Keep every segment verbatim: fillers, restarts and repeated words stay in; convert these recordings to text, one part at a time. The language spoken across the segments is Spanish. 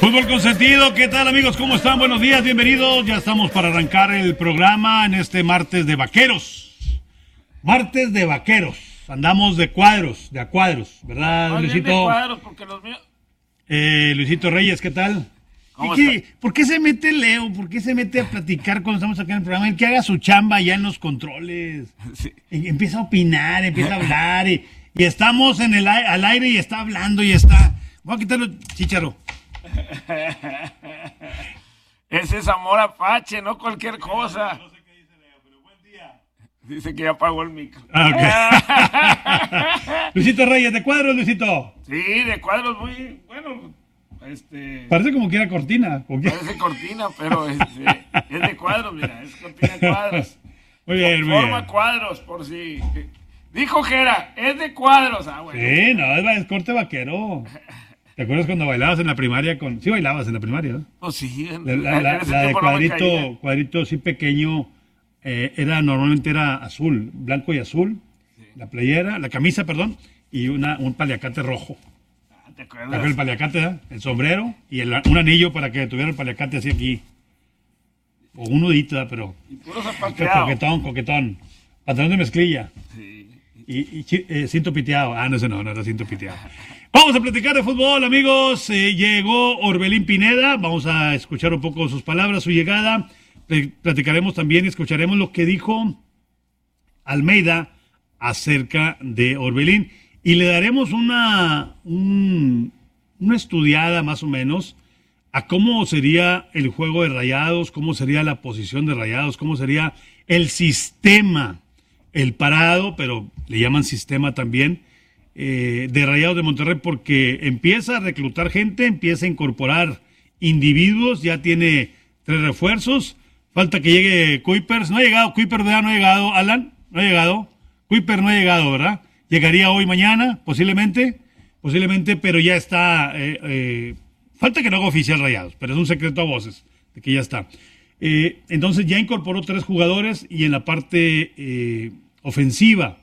Fútbol Consentido, ¿qué tal amigos? ¿Cómo están? Buenos días, bienvenidos. Ya estamos para arrancar el programa en este martes de vaqueros. Martes de vaqueros. Andamos de cuadros, de a cuadros, ¿verdad, no, Luisito? De cuadros, porque los míos... Eh, Luisito Reyes, ¿qué tal? ¿Cómo ¿Qué, está? ¿Por qué se mete Leo? ¿Por qué se mete a platicar cuando estamos acá en el programa? El que haga su chamba ya en los controles. Sí. Y empieza a opinar, empieza a hablar y, y estamos en el a- al aire y está hablando y está... Voy a quitarlo, Chícharo. Ese es amor apache, no cualquier cosa. No sé qué dice Leo, pero buen día. Dice que ya apagó el micro. Ah, ok. Luisito Reyes, ¿de cuadros, Luisito? Sí, de cuadros muy... Bueno, este... Parece como que era cortina. ¿o qué? Parece cortina, pero este, es de cuadros, mira, es cortina de cuadros. Muy bien, muy Forma bien. cuadros, por si... Dijo Jera, es de cuadros. Ah, bueno. Sí, no, es, es corte vaquero. ¿Te acuerdas cuando bailabas en la primaria con... Sí bailabas en la primaria, ¿no? Pues sí. En, La, la- la- en ese la de tiempo no me caía. cuadrito, cuadrito así pequeño, eh, era normalmente era azul, blanco y azul, la playera, la camisa, perdón, y una, un paliacate rojo. Ah, ¿te ¿Te acuerdas acuerdas? el paliacate, eh? El sombrero y el- un anillo para que tuviera el paliacate así aquí. O un nudito, ¿eh? Pero Y puro co- zapateado. coquetón, coquetón. Pantalón de mezclilla. Sí. Y, y chi- eh, cinto piteado. Ah, no, ese no, no era cinto piteado. Vamos a platicar de fútbol, amigos. Eh, llegó Orbelín Pineda. Vamos a escuchar un poco sus palabras, su llegada. Pl- Platicaremos también y escucharemos lo que dijo Almeida acerca de Orbelín. Y le daremos una, un- una estudiada más o menos a cómo sería el juego de Rayados, cómo sería la posición de Rayados, cómo sería el sistema, el parado, pero le llaman sistema también, eh, de Rayados de Monterrey, porque empieza a reclutar gente, empieza a incorporar individuos, ya tiene tres refuerzos, falta que llegue Kuipers, no ha llegado, Kuipers ¿verdad? No ha llegado, Alan, no ha llegado, Kuipers no ha llegado, ¿verdad? Llegaría hoy, mañana, posiblemente, posiblemente, pero ya está, eh, eh, falta que no haga oficial Rayados, pero es un secreto a voces, de que ya está. Eh, entonces ya incorporó tres jugadores y en la parte eh, ofensiva,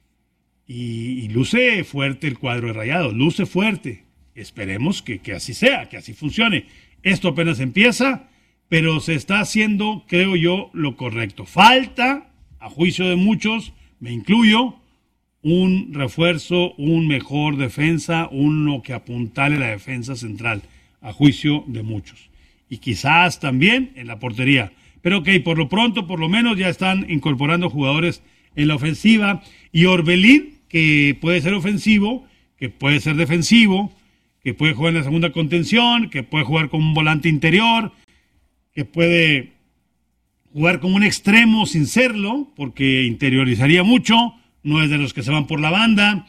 y, y luce fuerte el cuadro de Rayados, luce fuerte. Esperemos que, que así sea, que así funcione. Esto apenas empieza, pero se está haciendo, creo yo, lo correcto. Falta, a juicio de muchos, me incluyo, un refuerzo, un mejor defensa, uno que apuntale la defensa central, a juicio de muchos. Y quizás también en la portería. Pero ok, por lo pronto, por lo menos ya están incorporando jugadores en la ofensiva. Y Orbelín, que puede ser ofensivo, que puede ser defensivo, que puede jugar en la segunda contención, que puede jugar como un volante interior, que puede jugar como un extremo sin serlo, porque interiorizaría mucho, no es de los que se van por la banda,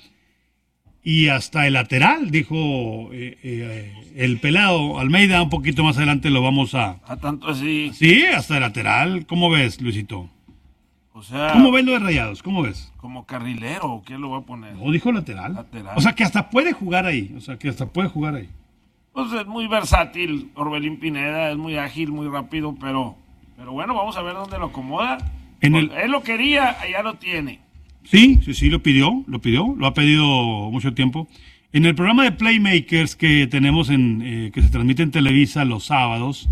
y hasta el lateral, dijo eh, eh, el pelado Almeida, un poquito más adelante lo vamos a... A tanto así. Sí, hasta el lateral, ¿cómo ves, Luisito? O sea, ¿Cómo ves lo de Rayados? ¿Cómo ves? como carrilero, ¿o qué lo va a poner? No, dijo lateral. Lateral. O sea, que hasta puede jugar ahí, o sea, que hasta puede jugar ahí. Pues es muy versátil, Orbelín Pineda, es muy ágil, muy rápido, pero, pero bueno, vamos a ver dónde lo acomoda. En el- Él lo quería, ya lo tiene. Sí, sí, sí, lo pidió, lo pidió, lo ha pedido mucho tiempo. En el programa de Playmakers que tenemos en, eh, que se transmite en Televisa los sábados,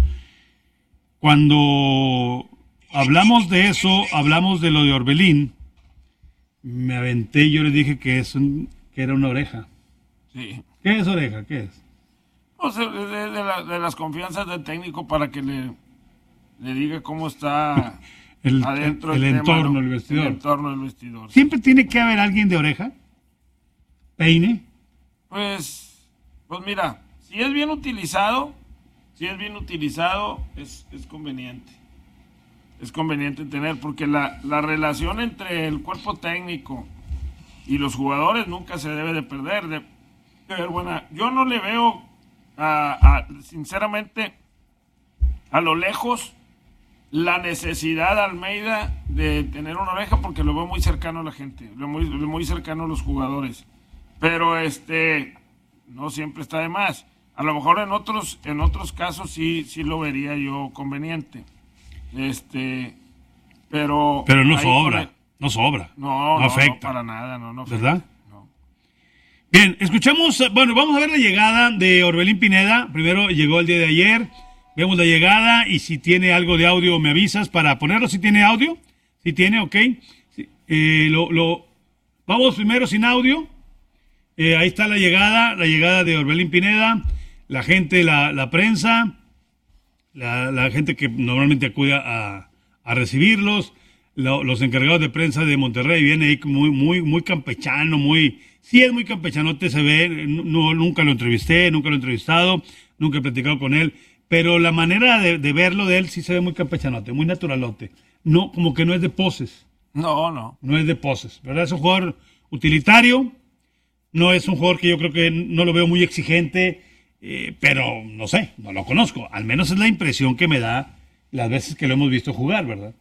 cuando hablamos de eso, hablamos de lo de Orbelín, me aventé y yo le dije que, es un- que era una oreja. Sí. ¿Qué es oreja? ¿Qué es? Pues de, de- de la- de las confianzas del técnico para que le, le diga cómo está El, adentro el tema, entorno, ¿no? el vestidor. El entorno del vestidor. ¿Siempre tiene que haber alguien de oreja? ¿Peine? Pues, pues mira, si es bien utilizado, si es bien utilizado, es, es conveniente. Es conveniente tener, porque la, la relación entre el cuerpo técnico y los jugadores nunca se debe de perder. De, de ver buena. Yo no le veo, a, a, sinceramente, a lo lejos, la necesidad de Almeida de tener una oreja, porque lo veo muy cercano a la gente, lo veo muy, lo veo muy cercano a los jugadores. Pero este no siempre está de más. A lo mejor en otros, en otros casos sí, sí lo vería yo conveniente. Este, pero Pero no ahí sobra, con el- no sobra, no, no no, afecta. no, para nada, no, no afecta, ¿Verdad? no. Bien, escuchamos, bueno, vamos a ver la llegada de Orbelín Pineda. Primero llegó el día de ayer, vemos la llegada y si tiene algo de audio me avisas para ponerlo. Si tiene audio, si tiene, ok. Sí, eh, lo, lo, vamos primero sin audio. Eh, ahí está la llegada, la llegada de Orbelín Pineda, la gente, la, la prensa, la, la gente que normalmente acude a, a recibirlos, lo, los encargados de prensa de Monterrey, viene ahí muy, muy, muy campechano, muy... Sí, es muy campechanote, se ve, no, nunca lo entrevisté, nunca lo he entrevistado, nunca he platicado con él, pero la manera de, de verlo de él sí se ve muy campechanote, muy naturalote. No, como que no es de poses. No, no. No es de poses, ¿verdad? Es un jugador utilitario, no es un jugador que yo creo que no lo veo muy exigente, eh, pero no sé, no lo conozco. Al menos es la impresión que me da las veces que lo hemos visto jugar, ¿verdad?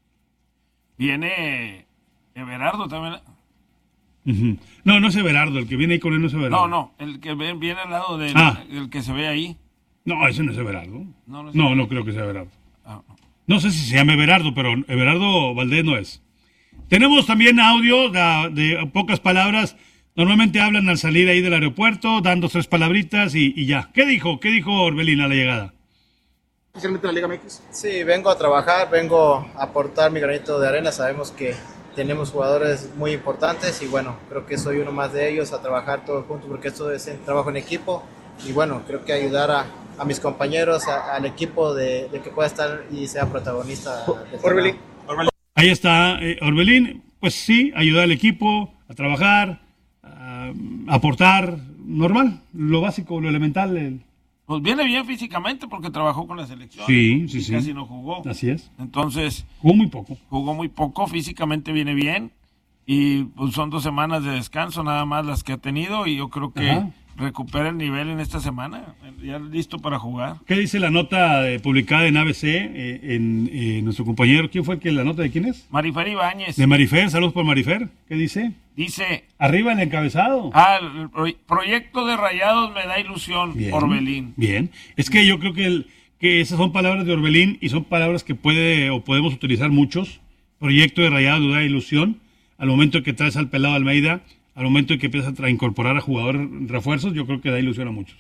Viene Everardo también. Uh-huh. No, no es Everardo, el que viene ahí con él no es Everardo. No, no, el que ven, viene al lado del ah. el que se ve ahí. No, ese no es Everardo. No, no, es no, no creo que sea Everardo. Ah, no. no sé si se llama Everardo, pero Everardo Valdés no es. Tenemos también audio de, de pocas palabras. Normalmente hablan al salir ahí del aeropuerto, dando tres palabritas y, y ya. ¿Qué dijo? ¿Qué dijo Orbelín a la llegada? Especialmente la Liga M X. Sí, vengo a trabajar, vengo a aportar mi granito de arena. Sabemos que tenemos jugadores muy importantes y bueno, creo que soy uno más de ellos, a trabajar todos juntos porque esto es un trabajo en equipo y bueno, creo que ayudar a, a mis compañeros, a, al equipo de, de que pueda estar y sea protagonista. Orbelín. Orbelín. Ahí está eh, Orbelín, pues sí, ayudar al equipo a trabajar, a, a aportar, normal, lo básico, lo elemental. El... Pues viene bien físicamente porque trabajó con la selección. Sí, sí, sí. Casi no jugó. Así es. Entonces. Jugó muy poco. Jugó muy poco, físicamente viene bien. Y pues son dos semanas de descanso nada más las que ha tenido. Y yo creo que Ajá. recupera el nivel en esta semana. Ya listo para jugar. ¿Qué dice la nota eh, publicada en A B C? Eh, en eh, nuestro compañero, ¿quién fue que la nota de quién es? Marifer Ibáñez. De Marifer, saludos por Marifer. ¿Qué dice? Dice. Arriba el encabezado. Ah, el pro- proyecto de Rayados me da ilusión, bien, Orbelín. Bien. Es que yo creo que, el, que esas son palabras de Orbelín y son palabras que puede o podemos utilizar muchos. Proyecto de Rayados da ilusión. Al momento que traes al pelado Almeida, al momento que empiezas a incorporar a jugadores refuerzos, yo creo que da ilusión a muchos.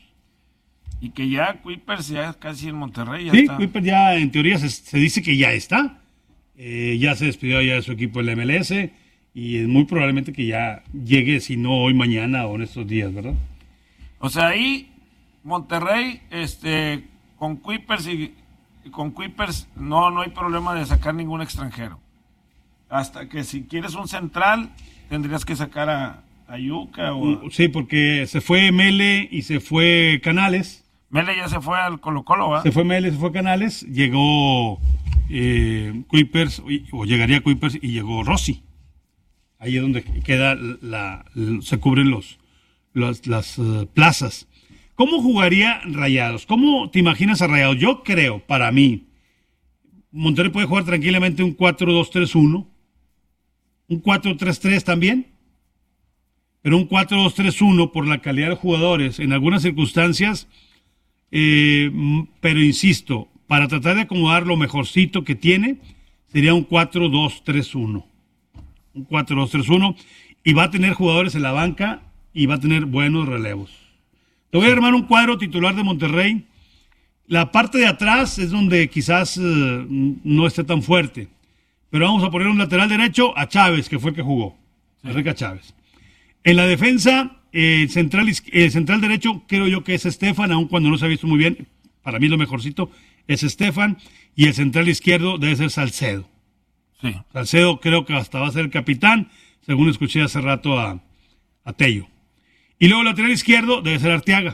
Y que ya Kuipers ya casi en Monterrey. Ya sí, está. Kuipers ya en teoría se, se dice que ya está. Eh, ya se despidió ya de su equipo en la M L S. Y es muy probablemente que ya llegue, si no hoy, mañana o en estos días, ¿verdad? O sea, ahí Monterrey, este, con Kuipers y, y con Kuipers no, no hay problema de sacar ningún extranjero. Hasta que si quieres un central, tendrías que sacar a, a Yuca o a... Sí, porque se fue Mele y se fue Canales. Mele ya se fue al Colo-Colo, ¿verdad? Se fue Mele, se fue Canales, llegó eh, Kuipers, o llegaría Kuipers y llegó Rossi. Ahí es donde queda la, la se cubren los, los las uh, plazas. ¿Cómo jugaría Rayados? ¿Cómo te imaginas a Rayados? Yo creo, para mí, Monterrey puede jugar tranquilamente un cuatro dos tres uno, un cuatro tres tres también, pero un cuatro dos tres uno por la calidad de jugadores en algunas circunstancias, eh, pero insisto, para tratar de acomodar lo mejorcito que tiene, sería un cuatro dos tres uno. Un cuatro dos tres uno y va a tener jugadores en la banca y va a tener buenos relevos. Te voy a armar un cuadro titular de Monterrey. La parte de atrás es donde quizás uh, no esté tan fuerte, pero vamos a poner un lateral derecho a Chávez, que fue el que jugó, sí. Enrique Chávez. En la defensa, el eh, central, eh, central derecho creo yo que es Estefan, aun cuando no se ha visto muy bien, para mí lo mejorcito es Estefan, y el central izquierdo debe ser Salcedo. Sí. Salcedo creo que hasta va a ser el capitán, según escuché hace rato a, a Tello. Y luego el lateral izquierdo debe ser Arteaga.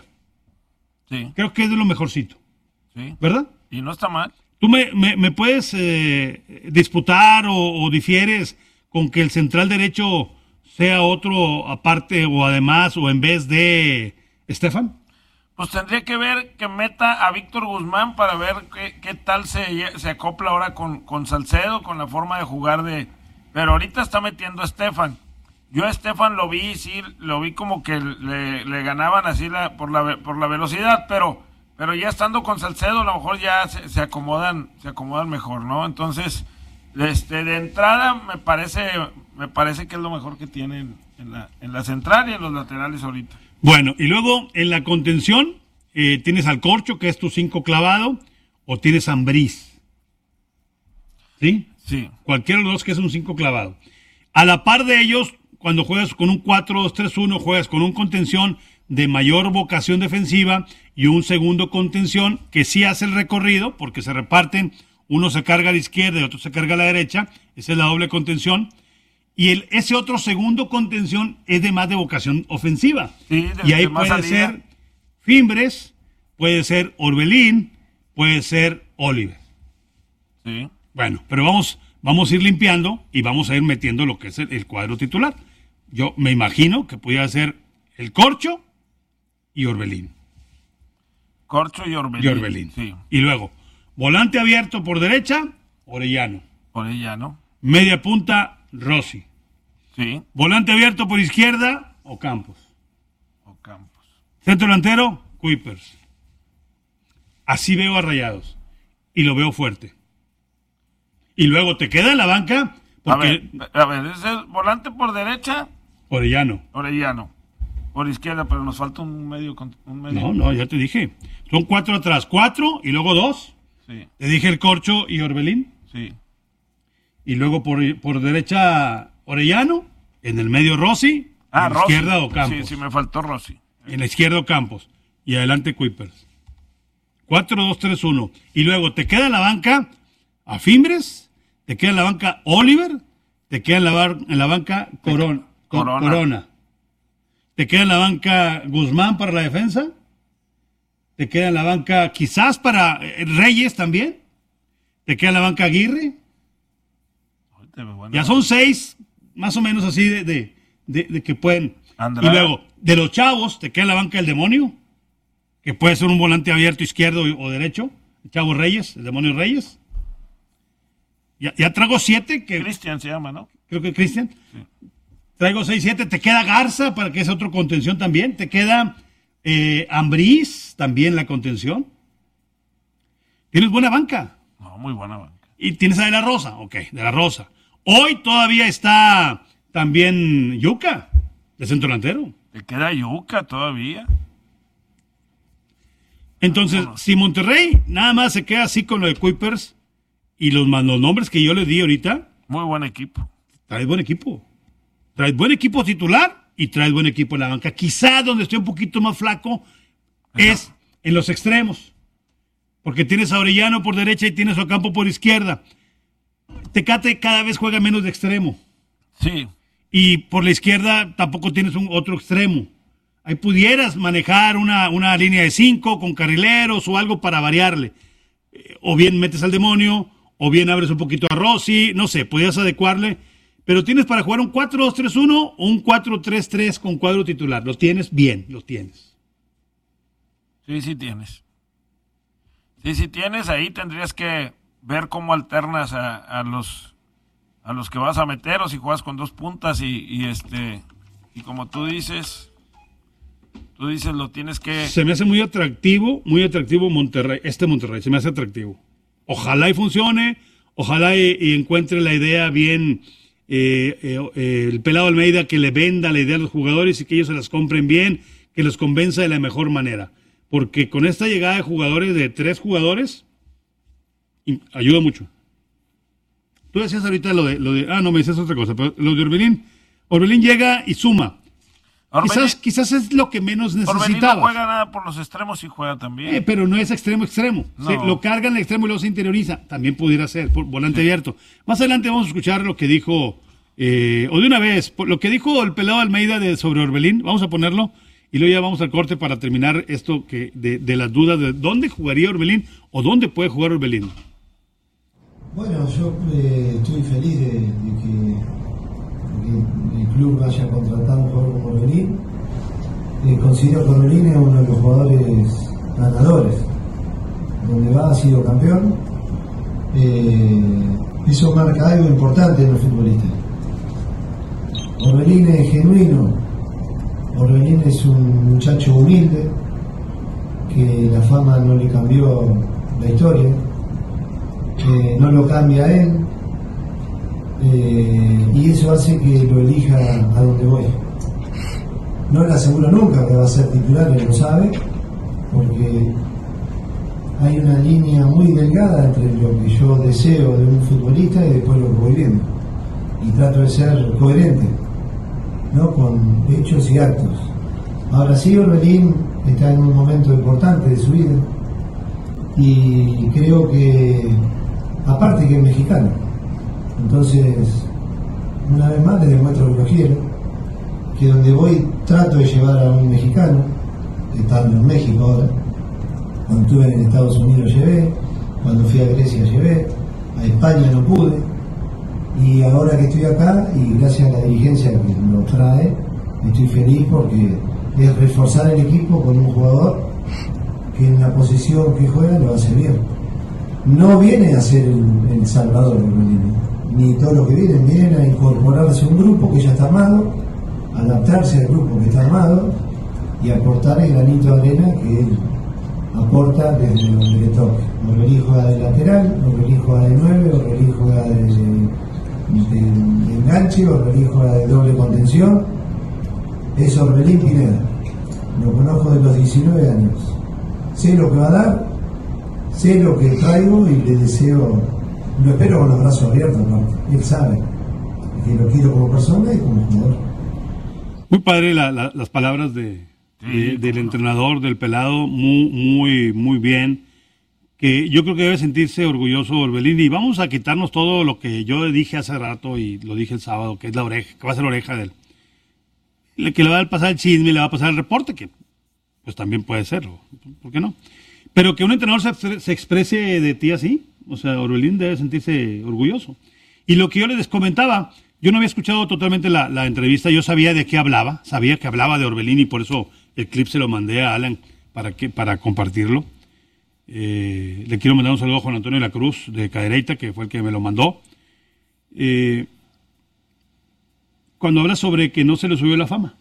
Sí. Creo que es de lo mejorcito. Sí. ¿Verdad? Y no está mal. ¿Tú me, me, me puedes eh, disputar o, o difieres con que el central derecho sea otro aparte o además o en vez de Estefan? Pues tendría que ver que meta a Víctor Guzmán para ver qué, qué tal se, se acopla ahora con, con Salcedo, con la forma de jugar de... Pero ahorita está metiendo a Estefan. Yo a Estefan lo vi, sí, lo vi como que le, le ganaban así la, por, la, por la velocidad, pero, pero ya estando con Salcedo a lo mejor ya se, se acomodan se acomodan mejor, ¿no? Entonces, este, de entrada me parece me parece que es lo mejor que tienen en la, en la central y en los laterales ahorita. Bueno, y luego en la contención eh, tienes al Corcho, que es tu cinco clavado, o tienes a Ambriz. ¿Sí? Sí. Cualquiera de los dos que es un cinco clavado. A la par de ellos, cuando juegas con un cuatro dos tres uno, juegas con un contención de mayor vocación defensiva y un segundo contención que sí hace el recorrido, porque se reparten, uno se carga a la izquierda y otro se carga a la derecha, esa es la doble contención, y el, ese otro segundo contención es de más de vocación ofensiva. Sí, de, y ahí de más puede salida. ser Fimbres, puede ser Orbelín, puede ser Oliver. Sí. Bueno, pero vamos, vamos a ir limpiando y vamos a ir metiendo lo que es el, el cuadro titular. Yo me imagino que pudiera ser el Corcho y Orbelín. Corcho y Orbelín. Y Orbelín. Sí. Y luego, volante abierto por derecha, Orellano. Orellano. Media punta, Rossi. Sí. Volante abierto por izquierda, Ocampos. Ocampos. Centro delantero, Kuipers. Así veo a Rayados. Y lo veo fuerte. Y luego te queda en la banca, porque... A ver, a ver, ese es volante por derecha, Orellano. Orellano. Por izquierda, pero nos falta un medio. con- Un medio. No, no, ya te dije. Son cuatro atrás. Cuatro y luego dos. Sí, Te dije el Corcho y Orbelín. sí. Y luego por, por derecha Orellano. En el medio Rossi. Ah, en la Rossi. izquierda Ocampos. Sí, sí, me faltó Rossi. En la izquierda Ocampos. Y adelante Kuipers. cuatro dos tres uno. Y luego te queda en la banca a Fimbres. Te queda en la banca Oliver. Te queda en la, bar- en la banca Coron- Co- Corona. Corona. Te queda en la banca Guzmán para la defensa. Te queda en la banca quizás para eh, Reyes también. Te queda en la banca Aguirre. Ahorita me voy a- Ya son seis, más o menos así de, de, de- de que pueden. Andrada. Y luego, de los chavos, te queda en la banca el demonio, que puede ser un volante abierto izquierdo o derecho. El Chavo Reyes, el demonio Reyes. Ya, ya traigo siete, que Cristian se llama, ¿no? creo que Cristian. Traigo seis, siete. Te queda Garza, para que es otro contención también. Te queda eh, Ambriz, también la contención. Tienes buena banca. No, muy buena banca. Y tienes a De La Rosa, ok, De La Rosa. Hoy todavía está también Yuca, de centro delantero. Te queda Yuca todavía. Entonces, Vámonos. si Monterrey nada más se queda así con lo de Kuipers y los, más los nombres que yo le di ahorita, Muy buen equipo. traes buen equipo. Traes buen equipo titular y traes buen equipo en la banca. Quizá donde estoy un poquito más flaco es en los extremos. Porque tienes a Orellano por derecha y tienes a Ocampo por izquierda. Tecate cada vez juega menos de extremo. Sí. Y por la izquierda tampoco tienes un otro extremo. Ahí pudieras manejar una, una línea de cinco con carrileros o algo para variarle. Eh, O bien metes al demonio, o bien abres un poquito a Rossi, no sé, podías adecuarle. Pero tienes para jugar un cuatro dos tres uno o un cuatro tres tres con cuadro titular. Lo tienes bien, lo tienes. Sí, sí tienes. Sí, sí tienes. Ahí tendrías que ver cómo alternas a, a los a los que vas a meter o si juegas con dos puntas y, y este y como tú dices, tú dices lo tienes que. Se me hace muy atractivo, muy atractivo Monterrey, este Monterrey, se me hace atractivo. Ojalá y funcione, ojalá y, y encuentre la idea bien, eh, eh, eh, el pelado Almeida, que le venda la idea a los jugadores y que ellos se las compren bien, que los convenza de la mejor manera. Porque con esta llegada de jugadores, de tres jugadores, y- ayuda mucho. Tú decías ahorita lo de, lo de, ah, no, me decías otra cosa, pero lo de Orbelín, Orbelín llega y suma. Orbelín- Quizás, quizás es lo que menos Orbelín no necesitaba. juega nada por los extremos y juega también. Eh, pero no es extremo extremo. No. Se- lo carga en el extremo y luego se interioriza. También pudiera ser por volante abierto. Más adelante vamos a escuchar lo que dijo, eh, o de una vez, por lo que dijo el pelado Almeida de, sobre Orbelín. Vamos a ponerlo y luego ya vamos al corte para terminar esto que de, de las dudas de dónde jugaría Orbelín o dónde puede jugar Orbelín. Bueno, yo eh, estoy feliz de, de que, de que el club haya contratado un jugador como Orbelín. Eh, considero que Orbelín es uno de los jugadores ganadores. Donde va ha sido campeón. Eh, eso marca algo importante en los futbolistas. Orbelín es genuino. Orbelín es un muchacho humilde que la fama no le cambió la historia. Eh, no lo cambia a él, eh, y eso hace que lo elija a donde voy. no le aseguro nunca que va a ser titular, él lo sabe, porque hay una línea muy delgada entre lo que yo deseo de un futbolista y después lo que voy viendo. Y trato de ser coherente, ¿no? Con hechos y actos. Ahora sí, Orbelín está en un momento importante de su vida y creo que, aparte que es mexicano, entonces, una vez más le demuestro que lo quiero, que donde voy trato de llevar a un mexicano, estando en México ahora. Cuando estuve en Estados Unidos llevé, cuando fui a Grecia llevé, a España no pude, y ahora que estoy acá, y gracias a la dirigencia que lo trae, estoy feliz porque es reforzar el equipo con un jugador que en la posición que juega lo hace bien. No viene a ser el, el salvador, ni todo lo que viene, viene a incorporarse a un grupo que ya está armado, adaptarse al grupo que está armado y aportar el granito de arena que él aporta desde donde le toque. Orbelín juega de lateral, Orbelín juega de nueve, Orbelín juega de, de, de enganche, Orbelín juega de doble contención. Es Orbelín Pineda. Lo conozco de los diecinueve años. Sé lo que va a dar, sé lo que traigo y le deseo, lo espero con los brazos abiertos, ¿no? Él sabe que lo quiero como persona y como jugador. Muy padre la, la, las palabras de, de, del entrenador, del pelado, muy, muy, muy bien. Que yo creo que debe sentirse orgulloso Orbelín. Y vamos a quitarnos todo lo que yo dije hace rato y lo dije el sábado, que es la oreja, que va a ser la oreja de él. Que le va a pasar el chisme, le va a pasar el reporte, que pues también puede serlo, ¿por qué no? Pero que un entrenador se, se exprese de ti así, o sea, Orbelín debe sentirse orgulloso. Y lo que yo les comentaba, yo no había escuchado totalmente la, la entrevista, yo sabía de qué hablaba, sabía que hablaba de Orbelín y por eso el clip se lo mandé a Alan para, que, para compartirlo. Eh, le quiero mandar un saludo a Juan Antonio de la Cruz de Cadereyta, que fue el que me lo mandó. Eh, cuando habla sobre que no se le subió la fama.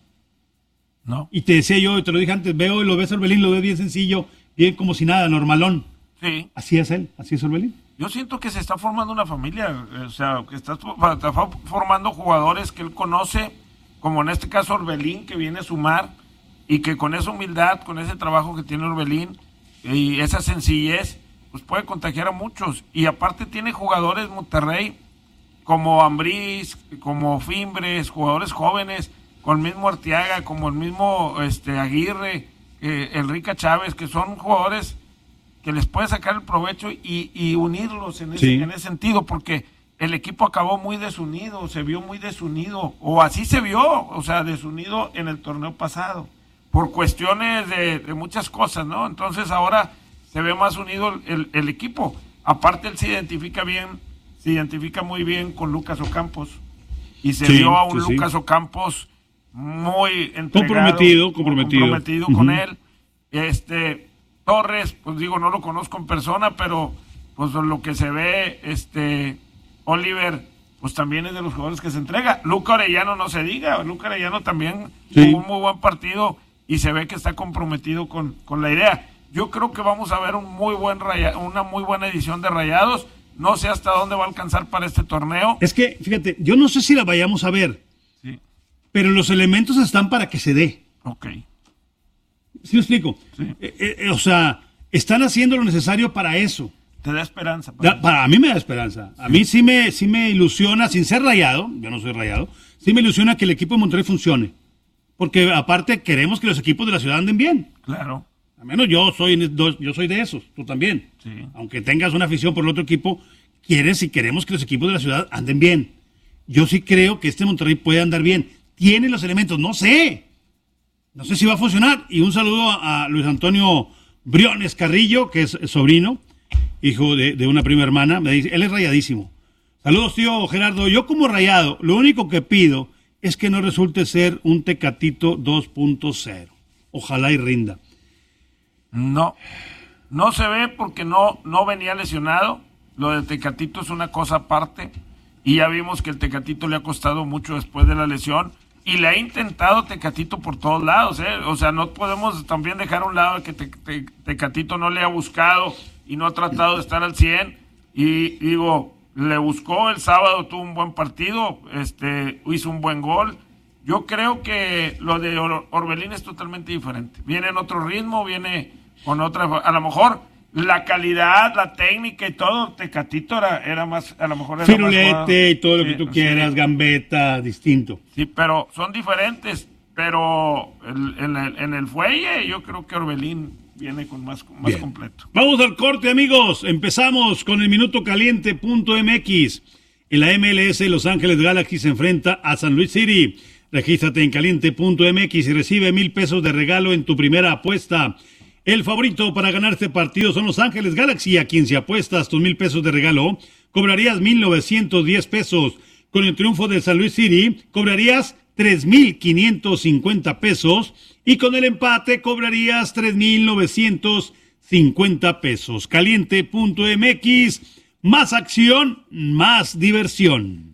No. Y te decía yo, te lo dije antes, veo y lo ves a Orbelín, lo veo bien sencillo, bien como si nada, normalón. Sí. Así es él, así es Orbelín. Yo siento que se está formando una familia, o sea, que está, está formando jugadores que él conoce, como en este caso Orbelín, que viene a sumar, y que con esa humildad, con ese trabajo que tiene Orbelín, y esa sencillez, pues puede contagiar a muchos. Y aparte tiene jugadores Monterrey, como Ambriz, como Fimbres, jugadores jóvenes, con el mismo Arteaga, como el mismo este, Aguirre, eh, Enrique Chávez, que son jugadores que les puede sacar el provecho y, y unirlos en ese, sí. en ese sentido, porque el equipo acabó muy desunido, se vio muy desunido, o así se vio, o sea, desunido en el torneo pasado, por cuestiones de, de muchas cosas, ¿no? Entonces ahora se ve más unido el, el equipo. Aparte él se identifica bien, se identifica muy bien con Lucas Ocampos, y se sí, vio a un sí, Lucas sí. Ocampos muy entregado, comprometido, comprometido, comprometido uh-huh. con él. Este Torres, pues digo, no lo conozco en persona, pero pues lo que se ve, este Oliver, pues también es de los jugadores que se entrega. Luca Orellano no se diga, Luca Orellano también sí. jugó un muy buen partido y se ve que está comprometido con, con la idea. Yo creo que vamos a ver un muy buen raya, una muy buena edición de Rayados. No sé hasta dónde va a alcanzar para este torneo. Es que, fíjate, yo no sé si la vayamos a ver, Sí. pero los elementos están para que se dé. Ok. ¿Sí me explico? Sí. Eh, eh, o sea, están haciendo lo necesario para eso. Te da esperanza. Da, para mí me da esperanza. A mí sí me, sí me ilusiona, sin ser rayado, yo no soy rayado, sí me ilusiona que el equipo de Monterrey funcione. Porque aparte queremos que los equipos de la ciudad anden bien. Claro. Al menos yo soy, yo soy de esos, tú también. Sí. Aunque tengas una afición por el otro equipo, quieres y queremos que los equipos de la ciudad anden bien. Yo sí creo que este Monterrey puede andar bien. Tiene los elementos, no sé. No sé si va a funcionar. Y un saludo a, a Luis Antonio Briones Carrillo, que es sobrino, hijo de, de una prima hermana. Me dice, él es rayadísimo. Saludos, tío Gerardo. Yo como rayado, lo único que pido es que no resulte ser un Tecatito dos punto cero. Ojalá y rinda. No, no se ve porque no, no venía lesionado. Lo de Tecatito es una cosa aparte. Y ya vimos que el Tecatito le ha costado mucho después de la lesión. Y le ha intentado Tecatito por todos lados, ¿eh? O sea, no podemos también dejar a un lado que te, te, Tecatito no le ha buscado y no ha tratado de estar al cien. Y digo, le buscó el sábado, tuvo un buen partido, este, hizo un buen gol. Yo creo que lo de Or- Orbelín es totalmente diferente. Viene en otro ritmo, viene con otra... A lo mejor la calidad, la técnica y todo, Tecatito era, era más... A lo mejor era Firulete más y todo lo sí, que tú quieras, sí. Gambetta, distinto. Sí, pero son diferentes. Pero el, en, el, en el fuelle yo creo que Orbelín viene con más, más Bien. completo. Vamos al corte, amigos. Empezamos con el minuto caliente punto m x. En la M L S, Los Ángeles Galaxy se enfrenta a San Luis City. Regístrate en caliente punto m x y recibe mil pesos de regalo en tu primera apuesta. El favorito para ganar este partido son Los Ángeles Galaxy, a quien si apuestas tus mil pesos de regalo, cobrarías mil novecientos diez pesos. Con el triunfo del San Luis City, cobrarías tres mil quinientos cincuenta pesos y con el empate cobrarías tres mil novecientos cincuenta pesos. caliente punto m x, más acción, más diversión.